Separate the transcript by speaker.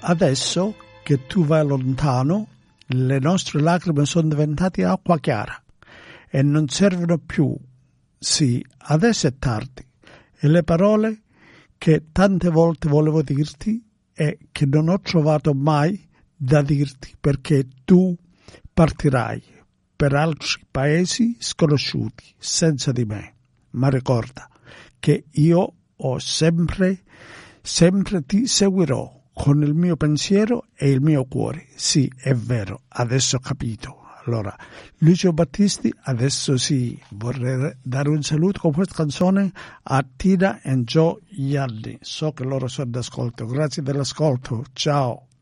Speaker 1: adesso che tu vai lontano, le nostre lacrime sono diventate acqua chiara e non servono più. Sì, adesso è tardi. E le parole che tante volte volevo dirti e che non ho trovato mai da dirti, perché tu partirai per altri paesi sconosciuti senza di me. Ma ricorda che io ho sempre ti seguirò con il mio pensiero e il mio cuore. Sì, è vero, adesso ho capito. Allora, Lucio Battisti, adesso sì, vorrei dare un saluto con questa canzone a Tina e Joe Ialli. So che loro sono d'ascolto. Grazie dell'ascolto. Ciao.